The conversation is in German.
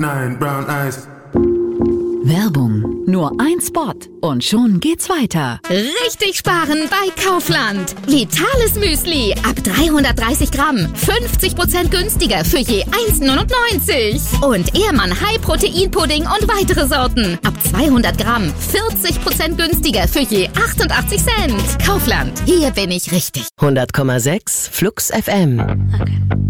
9 brown eyes. Werbung. Nur ein Spot und schon geht's weiter. Richtig sparen bei Kaufland. Vitales Müsli ab 330 Gramm. 50% günstiger für je 1,99. Und Ehrmann High Protein Pudding und weitere Sorten. Ab 200 Gramm. 40% günstiger für je 88 Cent. Kaufland. Hier bin ich richtig. 100,6 Flux FM. Okay.